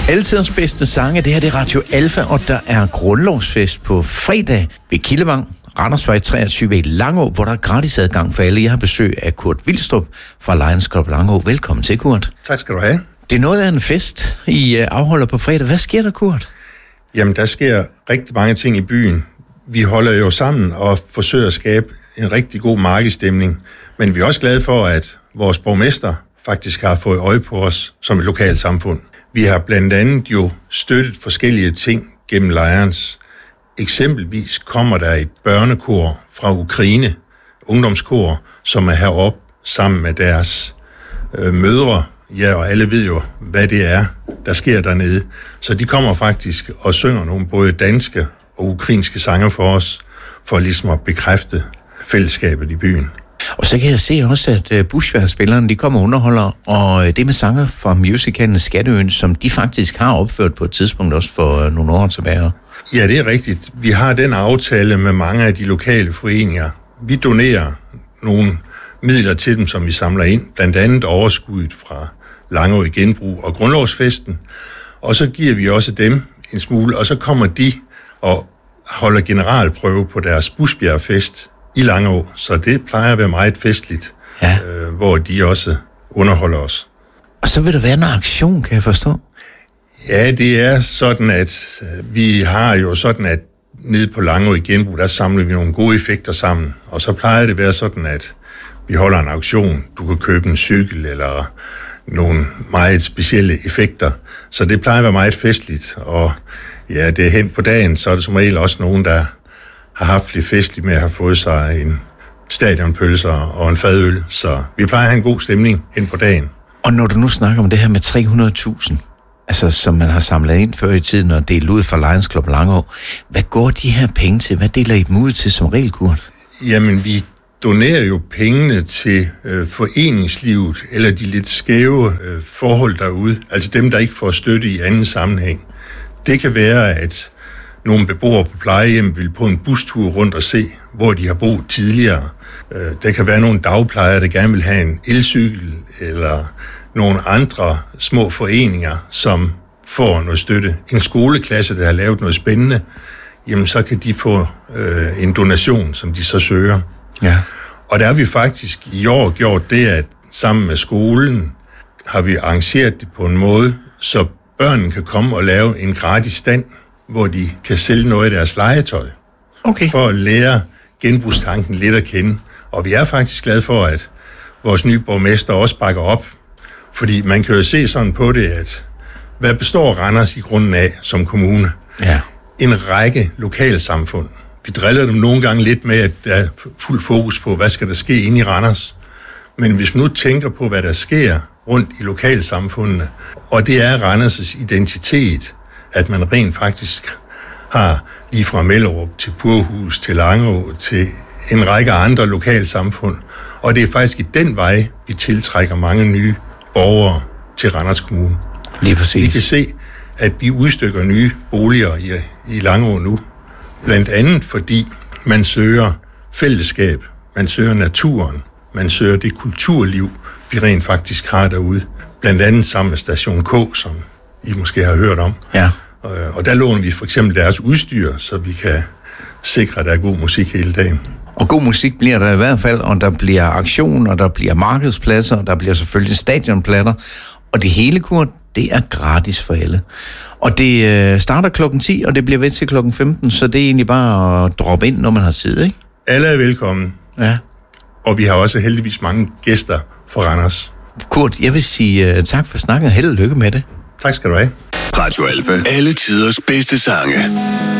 Altidens bedste sange, det her det er Radio Alfa, og der er grundlovsfest på fredag ved Kildevang, Randersvej 23 i Langå, hvor der er gratis adgang for alle. Jeg har besøg af Kurt Vilstrup fra Lions Club Langå. Velkommen til, Kurt. Tak skal du have. Det er noget af en fest, I afholder på fredag. Hvad sker der, Kurt? Jamen, der sker rigtig mange ting i byen. Vi holder jo sammen og forsøger at skabe en rigtig god markedsstemning, men vi er også glade for, at vores borgmester faktisk har fået øje på os som et lokalt samfund. Vi har blandt andet jo støttet forskellige ting gennem Lions. Eksempelvis kommer der et børnekor fra Ukraine, ungdomskor, som er heroppe sammen med deres mødre. Ja, og alle ved jo, hvad det er, der sker dernede. Så de kommer faktisk og synger nogle både danske og ukrainske sange for os, for ligesom at bekræfte fællesskabet i byen. Og så kan jeg se også, at Buschberg-spillerne, de kommer og underholder, og det med sanger fra musicalen Skatteøen, som de faktisk har opført på et tidspunkt også for nogle år tilbage. Ja, det er rigtigt. Vi har den aftale med mange af de lokale foreninger. Vi donerer nogle midler til dem, som vi samler ind, blandt andet overskuddet fra Langå i genbrug og grundlovsfesten. Og så giver vi også dem en smule, og så kommer de og holder generalprøve på deres Buschbjergfest i Langå, så det plejer at være meget festligt, ja. Hvor de også underholder os. Og så vil der være en aktion, kan jeg forstå? Ja, det er sådan, at vi har jo sådan, at nede på Langå i genbrug, der samler vi nogle gode effekter sammen, og så plejer det at være sådan, at vi holder en auktion. Du kan købe en cykel eller nogle meget specielle effekter, så det plejer at være meget festligt, og ja, det er hen på dagen, så er det som regel også nogen, der har haft lidt festligt med at have fået sig en stadionpølser og en fadøl, så vi plejer at have en god stemning hen på dagen. Og når du nu snakker om det her med 300.000, altså som man har samlet ind før i tiden og delt ud fra Lions Club Langå, hvad går de her penge til? Hvad deler I dem ud til som regel, Kurt? Jamen, vi donerer jo pengene til foreningslivet, eller de lidt skæve forhold derude, altså dem, der ikke får støtte i anden sammenhæng. Det kan være, at nogle beboere på plejehjem vil på en bustur rundt og se, hvor de har boet tidligere. Der kan være nogle dagplejere, der gerne vil have en elcykel, eller nogle andre små foreninger, som får noget støtte. En skoleklasse, der har lavet noget spændende, jamen så kan de få en donation, som de så søger. Ja. Og der har vi faktisk i år gjort det, at sammen med skolen har vi arrangeret det på en måde, så børnene kan komme og lave en gratis stand, hvor de kan sælge noget af deres legetøj. Okay. For at lære genbrugstanken lidt at kende. Og vi er faktisk glade for, at vores nye borgmester også bakker op. Fordi man kan jo se sådan på det, at hvad består Randers i grunden af som kommune? Ja. En række lokalsamfund. Vi driller dem nogle gange lidt med, at der er fuld fokus på, hvad skal der ske inde i Randers. Men hvis man nu tænker på, hvad der sker rundt i lokalsamfundene, og det er Randers' identitet, at man rent faktisk har lige fra Mellerup til Purhus til Langå til en række andre lokalsamfund. Og det er faktisk i den vej, vi tiltrækker mange nye borgere til Randers Kommune. Lige præcis. Vi kan se, at vi udstykker nye boliger i Langå nu. Blandt andet fordi man søger fællesskab, man søger naturen, man søger det kulturliv, vi rent faktisk har derude. Blandt andet sammen med Station K, som I måske har hørt om. Ja. Og der låner vi for eksempel deres udstyr, så vi kan sikre, at der er god musik hele dagen. Og god musik bliver der i hvert fald, og der bliver aktioner, der bliver markedspladser, og der bliver selvfølgelig stadionplatter. Og det hele, Kurt, det er gratis for alle. Og det starter klokken 10, og det bliver ved til klokken 15, så det er egentlig bare at droppe ind, når man har tid, ikke? Alle er velkommen. Ja. Og vi har også heldigvis mange gæster fra Randers. Kurt, jeg vil sige tak for snakken, og held og lykke med det. Tak skal du have. Radio Alfa. Alle tiders bedste sange.